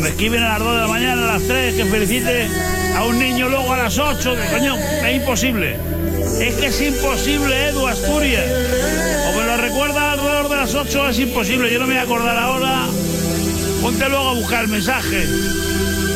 me escriben a las 2 de la mañana, a las 3, que felicite a un niño luego a las 8, coño, es imposible. Es que es imposible, Edu, Asturias. O me lo recuerda alrededor de las 8, es imposible. Yo no me voy a acordar ahora. Ponte luego a buscar el mensaje.